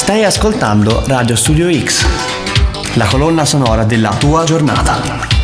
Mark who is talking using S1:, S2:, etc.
S1: Stai ascoltando Radio Studio X, la colonna sonora della tua giornata.